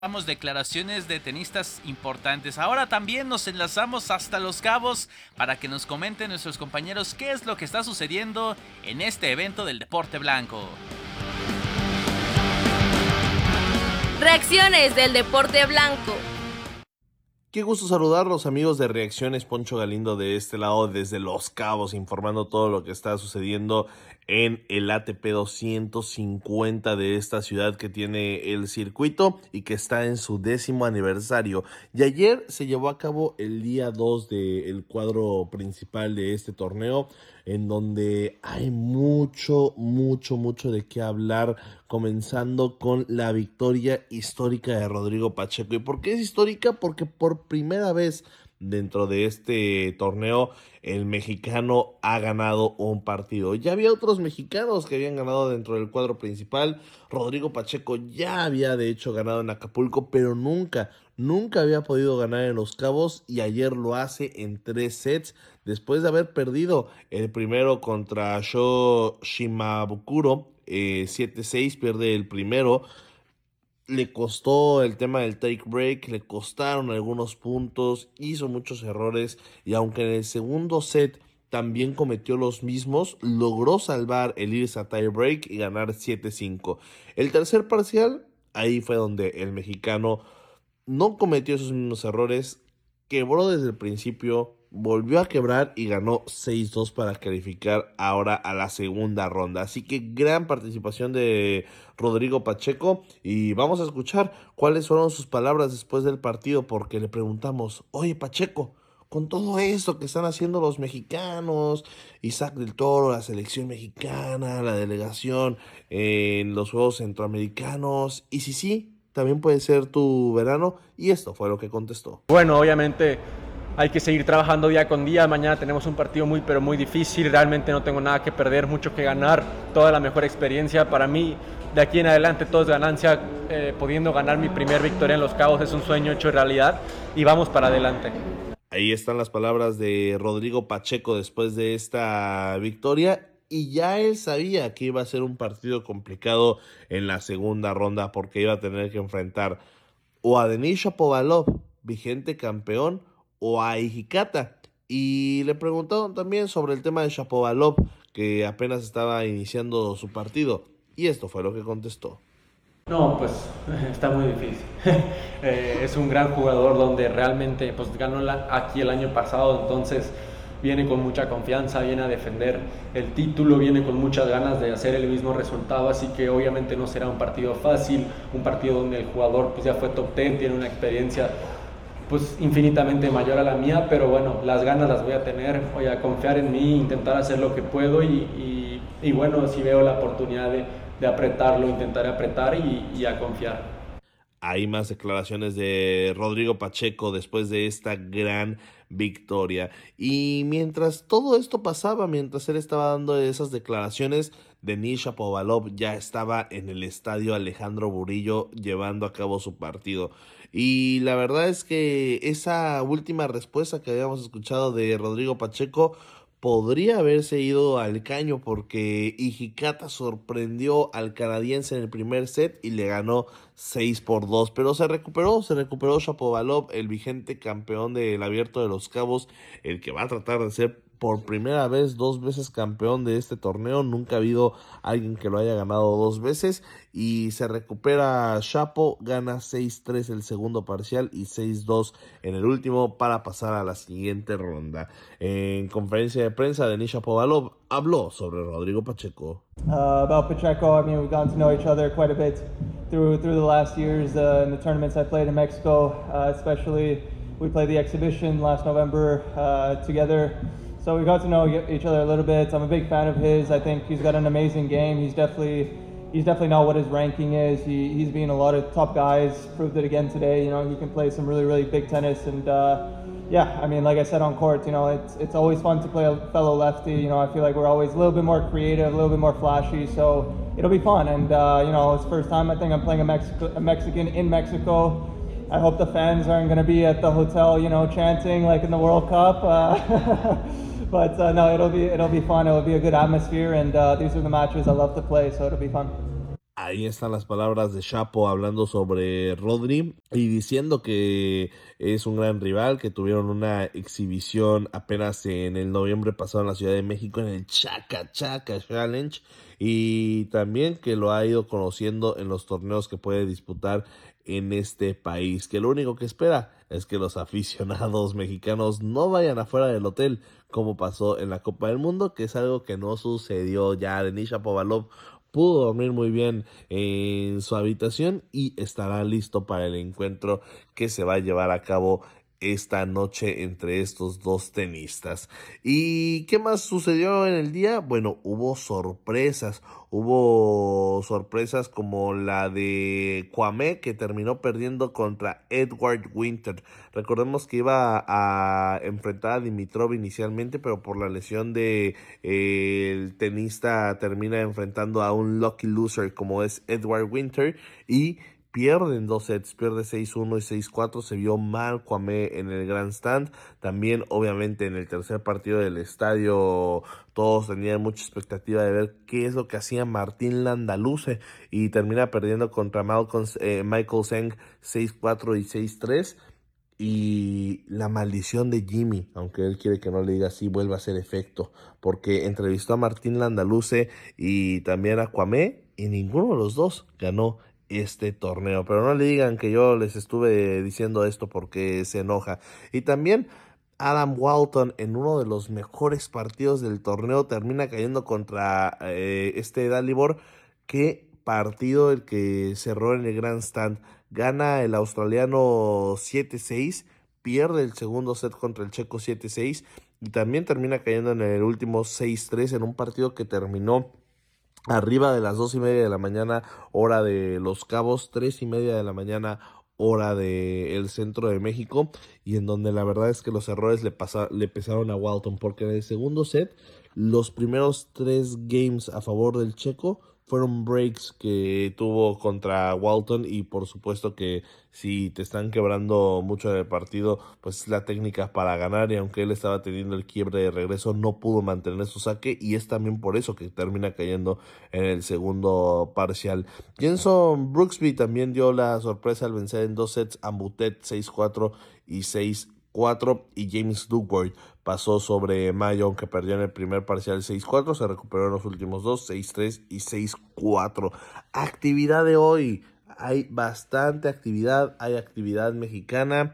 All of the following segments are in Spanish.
Declaraciones de tenistas importantes. Ahora también nos enlazamos hasta Los Cabos para que nos comenten nuestros compañeros qué es lo que está sucediendo en este evento del deporte blanco. Reacciones del deporte blanco. Qué gusto saludarlos, amigos de Reacciones. Poncho Galindo de este lado desde Los Cabos, informando todo lo que está sucediendo en el ATP 250 de esta ciudad que tiene el circuito y que está en su 10º aniversario. Y ayer se llevó a cabo el día 2 del cuadro principal de este torneo, en donde hay mucho de qué hablar, comenzando con la victoria histórica de Rodrigo Pacheco. ¿Y por qué es histórica? Porque por primera vez dentro de este torneo el mexicano ha ganado un partido. Ya había otros mexicanos que habían ganado dentro del cuadro principal. Rodrigo Pacheco ya había de hecho ganado en Acapulco, pero nunca había podido ganar en Los Cabos, y ayer lo hace en 3 sets después de haber perdido el primero contra Sho Shimabukuro 7-6, pierde el primero. Le costó el tema del take break, le costaron algunos puntos, hizo muchos errores, y aunque en el segundo set también cometió los mismos, logró salvar el irse a tie break y ganar 7-5. El tercer parcial, ahí fue donde el mexicano no cometió esos mismos errores, quebró desde el principio, volvió a quebrar y ganó 6-2 para calificar ahora a la segunda ronda. Así que gran participación de Rodrigo Pacheco, y vamos a escuchar cuáles fueron sus palabras después del partido, porque le preguntamos: oye Pacheco, con todo esto que están haciendo los mexicanos, Isaac del Toro, la selección mexicana, la delegación en los Juegos Centroamericanos, y si sí, también puede ser tu verano. Y esto fue lo que contestó. Bueno, obviamente hay que seguir trabajando día con día. Mañana tenemos un partido muy difícil. Realmente no tengo nada que perder, mucho que ganar, toda la mejor experiencia. Para mí, de aquí en adelante todo es ganancia. Pudiendo ganar mi primer victoria en Los Cabos es un sueño hecho realidad, y vamos para adelante. Ahí están las palabras de Rodrigo Pacheco después de esta victoria, y ya él sabía que iba a ser un partido complicado en la segunda ronda, porque iba a tener que enfrentar o a Denis Shapovalov, vigente campeón, o a Hijikata. Y le preguntaron también sobre el tema de Shapovalov, que apenas estaba iniciando su partido, y esto fue lo que contestó. No, pues está muy difícil. Es un gran jugador donde realmente pues, ganó aquí el año pasado, entonces viene con mucha confianza, viene a defender el título, viene con muchas ganas de hacer el mismo resultado, así que obviamente no será un partido fácil, un partido donde el jugador pues, ya fue top 10, tiene una experiencia pues infinitamente mayor a la mía, pero bueno, las ganas las voy a tener, voy a confiar en mí, intentar hacer lo que puedo, y bueno, si veo la oportunidad de apretarlo, intentaré apretar y a confiar. Hay más declaraciones de Rodrigo Pacheco después de esta gran victoria. Y mientras todo esto pasaba, mientras él estaba dando esas declaraciones, Denis Shapovalov ya estaba en el estadio Alejandro Burillo llevando a cabo su partido. Y la verdad es que esa última respuesta que habíamos escuchado de Rodrigo Pacheco podría haberse ido al caño, porque Hijikata sorprendió al canadiense en el primer set y le ganó 6-2, pero se recuperó Shapovalov, el vigente campeón del Abierto de Los Cabos, el que va a tratar de ser por primera vez 2 veces campeón de este torneo. Nunca ha habido alguien que lo haya ganado 2 veces, y se recupera Shapo, gana 6-3 el segundo parcial y 6-2 en el último para pasar a la siguiente ronda. En conferencia de prensa, Denis Shapovalov habló sobre Rodrigo Pacheco. About Pacheco, I mean, we've gotten to know each other quite a bit through the last years in the tournaments I played in Mexico, especially we played the exhibition last November together. So we got to know each other a little bit. I'm a big fan of his. I think he's got an amazing game. He's definitely not what his ranking is. He's beaten a lot of top guys. Proved it again today. You know, he can play some really big tennis. And yeah, I mean, like I said on court, you know, it's always fun to play a fellow lefty. You know, I feel like we're always a little bit more creative, a little bit more flashy. So it'll be fun. And you know, it's the first time I think I'm playing a Mexican in Mexico. I hope the fans aren't going to be at the hotel, you know, chanting like in the World Cup. But no, it'll be fun. It'll be a good atmosphere, and these are the matches I love to play, so it'll be fun. Ahí están las palabras de Chapo hablando sobre Rodri y diciendo que es un gran rival, que tuvieron una exhibición apenas en el noviembre pasado en la Ciudad de México en el Chaka Chaka Challenge, y también que lo ha ido conociendo en los torneos que puede disputar en este país, que lo único que espera es que los aficionados mexicanos no vayan afuera del hotel como pasó en la Copa del Mundo, que es algo que no sucedió. Ya Denis Shapovalov pudo dormir muy bien en su habitación y estará listo para el encuentro que se va a llevar a cabo esta noche entre estos dos tenistas. ¿Y qué más sucedió en el día? Bueno, hubo sorpresas como la de Kwame, que terminó perdiendo contra Edward Winter. Recordemos que iba a enfrentar a Dimitrov inicialmente, pero por la lesión de el tenista termina enfrentando a un lucky loser como es Edward Winter y pierde en 2 sets, pierde 6-1 y 6-4, se vio mal Kwame en el Grandstand. También obviamente en el tercer partido del estadio todos tenían mucha expectativa de ver qué es lo que hacía Martín Landaluce y termina perdiendo contra Michael Zeng 6-4 y 6-3. Y la maldición de Jimmy, aunque él quiere que no le diga así, vuelve a hacer efecto, porque entrevistó a Martín Landaluce y también a Kwame y ninguno de los dos ganó este torneo. Pero no le digan que yo les estuve diciendo esto porque se enoja. Y también Adam Walton, en uno de los mejores partidos del torneo, termina cayendo contra Dalibor. Qué partido el que cerró en el Grandstand. Gana el australiano 7-6, pierde el segundo set contra el checo 7-6 y también termina cayendo en el último 6-3 en un partido que terminó arriba de las 2:30 de la mañana, hora de Los Cabos, 3:30 de la mañana, hora del centro de México, y en donde la verdad es que los errores le pesaron a Walton, porque en el segundo set, los primeros 3 games a favor del checo fueron breaks que tuvo contra Walton, y por supuesto que si te están quebrando mucho en el partido, pues es la técnica para ganar, y aunque él estaba teniendo el quiebre de regreso, no pudo mantener su saque, y es también por eso que termina cayendo en el segundo parcial. Jenson Brooksby también dio la sorpresa al vencer en 2 sets a Moutet 6-4 y 6-4, y James Duckworth pasó sobre Mayon, que perdió en el primer parcial 6-4, se recuperó en los últimos 2, 6-3 y 6-4. Actividad de hoy, hay bastante actividad, hay actividad mexicana.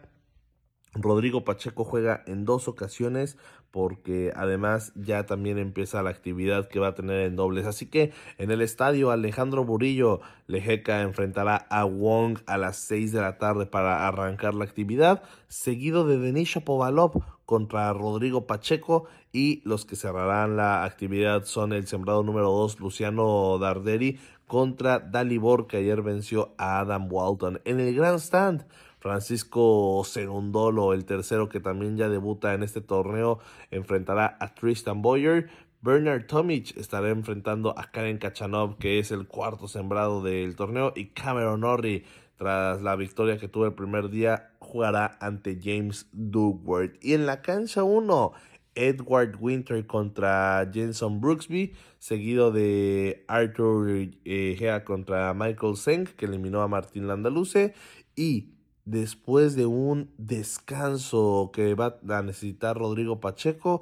Rodrigo Pacheco juega en 2 ocasiones, porque además ya también empieza la actividad que va a tener en dobles. Así que en el estadio Alejandro Murillo, Lejeca enfrentará a Wong a las 6 de la tarde para arrancar la actividad, seguido de Denis Shapovalov contra Rodrigo Pacheco, y los que cerrarán la actividad son el sembrado número 2 Luciano Darderi contra Dalibor, que ayer venció a Adam Walton. En el Grandstand, Francisco Cerundolo, el tercero que también ya debuta en este torneo, enfrentará a Tristan Boyer. Bernard Tomic estará enfrentando a Karen Khachanov, que es el cuarto sembrado del torneo, y Cameron Norrie, tras la victoria que tuvo el primer día, jugará ante James Duckworth. Y en la cancha 1, Edward Winter contra Jenson Brooksby, seguido de Arthur Gea contra Michael Zeng, que eliminó a Martín Landaluce, y después de un descanso que va a necesitar Rodrigo Pacheco,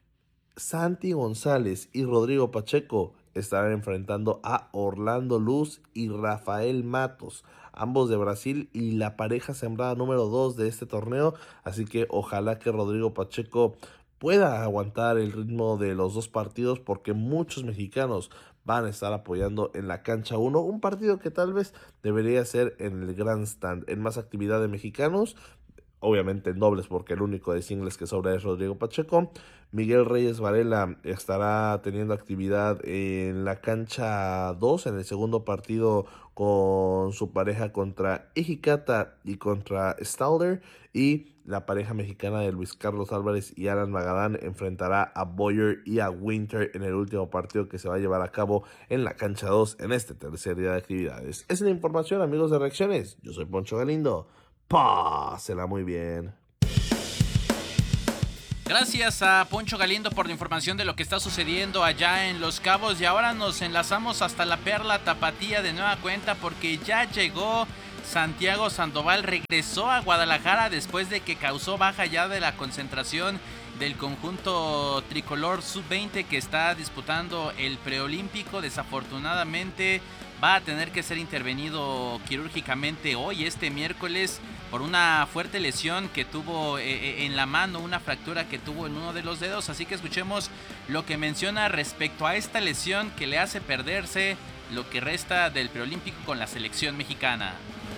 Santi González y Rodrigo Pacheco estarán enfrentando a Orlando Luz y Rafael Matos, ambos de Brasil, y la pareja sembrada número 2 de este torneo. Así que ojalá que Rodrigo Pacheco pueda aguantar el ritmo de los 2 partidos, porque muchos mexicanos van a estar apoyando en la cancha 1, un partido que tal vez debería ser en el Grandstand. En más actividad de mexicanos, obviamente en dobles, porque el único de singles que sobra es Rodrigo Pacheco. Miguel Reyes Varela estará teniendo actividad en la cancha 2 en el segundo partido con su pareja contra Hijikata y contra Stalder, y la pareja mexicana de Luis Carlos Álvarez y Alan Magadán enfrentará a Boyer y a Winter en el último partido que se va a llevar a cabo en la cancha 2 en este tercer día de actividades. Esa es la información, amigos de Reacciones. Yo soy Poncho Galindo. Pásela muy bien. Gracias a Poncho Galindo por la información de lo que está sucediendo allá en Los Cabos. Y ahora nos enlazamos hasta la Perla Tapatía de nueva cuenta, porque ya llegó Santiago Sandoval. Regresó a Guadalajara después de que causó baja ya de la concentración del conjunto tricolor sub-20 que está disputando el preolímpico. Desafortunadamente va a tener que ser intervenido quirúrgicamente hoy, este miércoles, por una fuerte lesión que tuvo en la mano, una fractura que tuvo en uno de los dedos. Así que escuchemos lo que menciona respecto a esta lesión que le hace perderse lo que resta del preolímpico con la selección mexicana.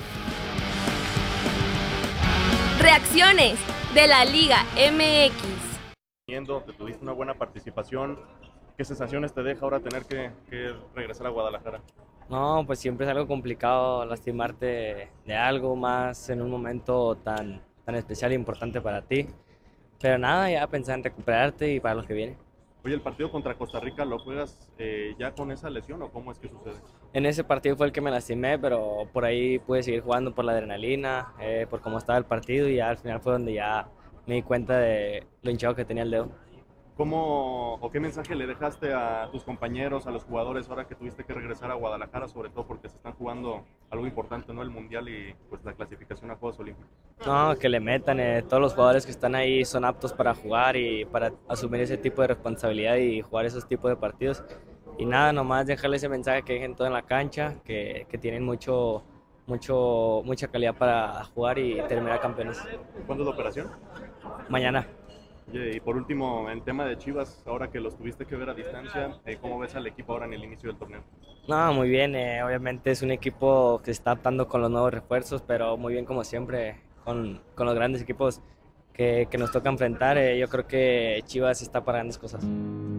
Reacciones de la Liga MX. Que tuviste una buena participación, ¿qué sensaciones te deja ahora tener que regresar a Guadalajara? No, pues siempre es algo complicado lastimarte de algo más en un momento tan especial e importante para ti. Pero nada, ya pensar en recuperarte y para los que vienen. Oye, ¿el partido contra Costa Rica lo juegas ya con esa lesión o cómo es que sucede? En ese partido fue el que me lastimé, pero por ahí pude seguir jugando por la adrenalina, por cómo estaba el partido, y ya al final fue donde ya me di cuenta de lo hinchado que tenía el dedo. ¿Cómo o qué mensaje le dejaste a tus compañeros, a los jugadores, ahora que tuviste que regresar a Guadalajara, sobre todo porque se están jugando algo importante, ¿no? El Mundial y pues la clasificación a Juegos Olímpicos. No, que le metan, todos los jugadores que están ahí son aptos para jugar y para asumir ese tipo de responsabilidad y jugar esos tipos de partidos. Y nada, nomás dejarle ese mensaje, que dejen todo en la cancha, que tienen mucha calidad para jugar y terminar campeones. ¿Cuándo es la operación? Mañana. Y por último, en tema de Chivas, ahora que los tuviste que ver a distancia, ¿cómo ves al equipo ahora en el inicio del torneo? No, muy bien, obviamente es un equipo que se está adaptando con los nuevos refuerzos, pero muy bien como siempre, con los grandes equipos que nos toca enfrentar. Yo creo que Chivas está para grandes cosas.